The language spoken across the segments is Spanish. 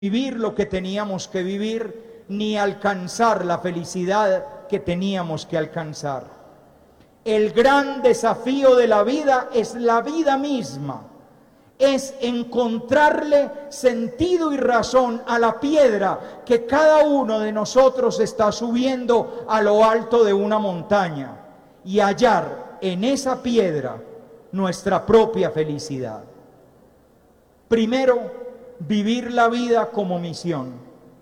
vivir lo que teníamos que vivir, ni alcanzar la felicidad que teníamos que alcanzar. El gran desafío de la vida es la vida misma, es encontrarle sentido y razón a la piedra que cada uno de nosotros está subiendo a lo alto de una montaña y hallar en esa piedra nuestra propia felicidad. Primero, vivir la vida como misión.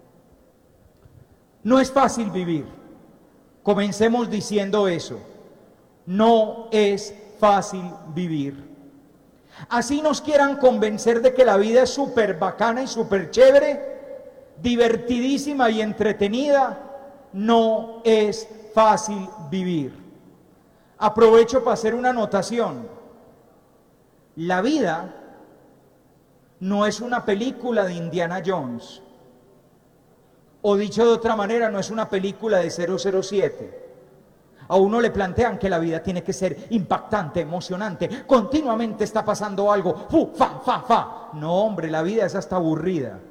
No es fácil vivir. Comencemos diciendo eso. No es fácil vivir. Así nos quieran convencer de que la vida es súper bacana y súper chévere, divertidísima y entretenida, no es fácil vivir. Aprovecho para hacer una anotación. La vida no es una película de Indiana Jones, o dicho de otra manera, no es una película de 007. A uno le plantean que la vida tiene que ser impactante, emocionante, continuamente está pasando algo, fu, fa, fa, fa. No, hombre, la vida es hasta aburrida.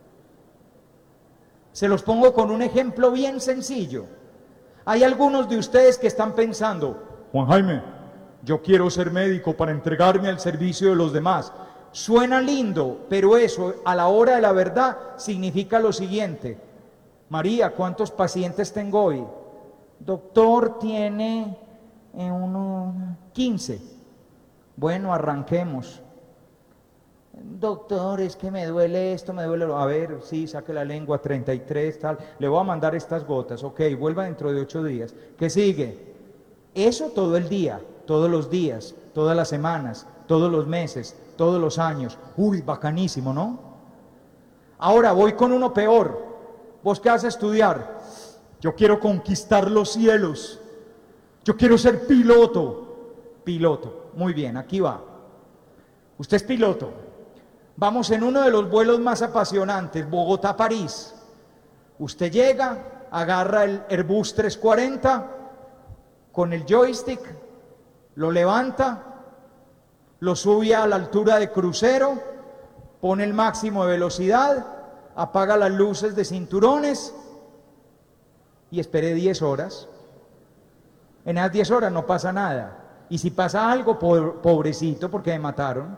Se los pongo con un ejemplo bien sencillo. Hay algunos de ustedes que están pensando: Juan Jaime, yo quiero ser médico para entregarme al servicio de los demás. Suena lindo, pero eso a la hora de la verdad significa lo siguiente: María, ¿cuántos pacientes tengo hoy? Doctor, tiene unos 15. Bueno, arranquemos. Doctor, es que me duele esto, me duele lo... A ver, sí, saque la lengua, 33, tal. Le voy a mandar estas gotas, ok, vuelva dentro de 8 días. ¿Qué sigue? Eso todo el día, todos los días, todas las semanas, todos los meses, todos los años. Uy, bacanísimo, ¿no? Ahora voy con uno peor. ¿Vos qué vas a estudiar? Yo quiero conquistar los cielos. Yo quiero ser piloto. Piloto. Muy bien, aquí va. Usted es piloto. Vamos en uno de los vuelos más apasionantes, Bogotá-París. Usted llega, agarra el Airbus 340 con el joystick, lo levanta, lo sube a la altura de crucero, pone el máximo de velocidad, apaga las luces de cinturones y espere 10 horas. En esas 10 horas no pasa nada. Y si pasa algo, pobrecito, porque me mataron.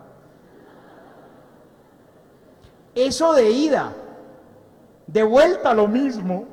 Eso de ida, de vuelta lo mismo.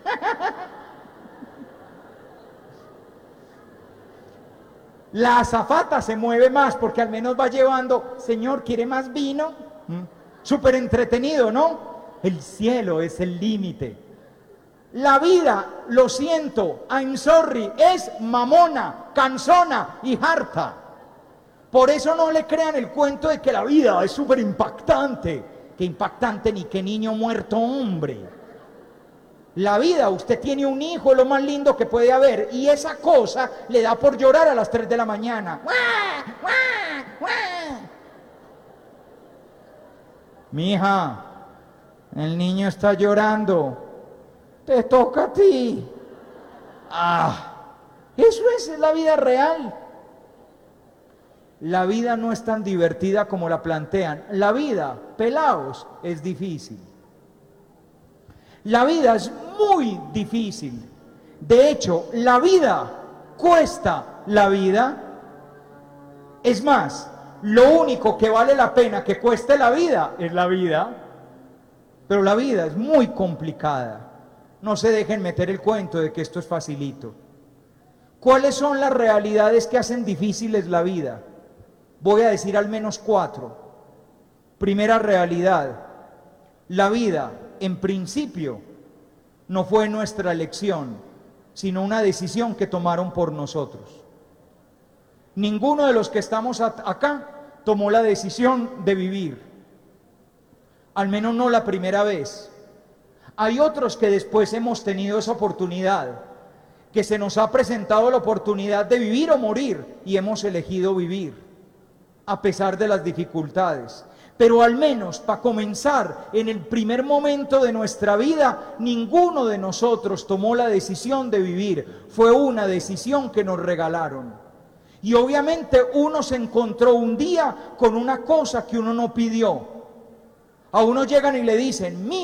La azafata se mueve más porque al menos va llevando: señor, ¿quiere más vino? Súper entretenido, ¿no? El cielo es el límite. La vida, lo siento, I'm sorry, es mamona, cansona y harta. Por eso no le crean el cuento de que la vida es súper impactante. Qué impactante, ni qué niño muerto, hombre. La vida, usted tiene un hijo, lo más lindo que puede haber, y esa cosa le da por llorar a las 3 de la mañana. ¡Guau, guau, guau! Mija, el niño está llorando. Te toca a ti. Eso es la vida real. La vida no es tan divertida como la plantean. La vida, pelaos, es difícil. La vida es muy difícil. De hecho, la vida cuesta la vida. Es más, lo único que vale la pena que cueste la vida es la vida. Pero la vida es muy complicada. No se dejen meter el cuento de que esto es facilito. ¿Cuáles son las realidades que hacen difíciles la vida? Voy a decir al menos 4. Primera realidad: la vida, en principio, no fue nuestra elección, sino una decisión que tomaron por nosotros. Ninguno de los que estamos acá tomó la decisión de vivir, al menos no la primera vez. Hay otros que después hemos tenido esa oportunidad, que se nos ha presentado la oportunidad de vivir o morir y hemos elegido vivir, a pesar de las dificultades. Pero al menos para comenzar, en el primer momento de nuestra vida, ninguno de nosotros tomó la decisión de vivir. Fue una decisión que nos regalaron. Y obviamente uno se encontró un día con una cosa que uno no pidió. A uno llegan y le dicen,